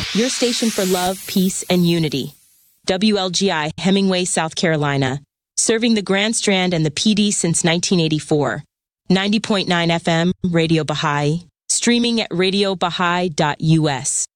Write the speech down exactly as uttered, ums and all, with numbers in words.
Your station for love, peace, and unity. W L G I, Hemingway, South Carolina. Serving the Grand Strand and the P D since nineteen eighty-four. ninety point nine F M, Radio Baha'i. Streaming at radio baha'i dot U S.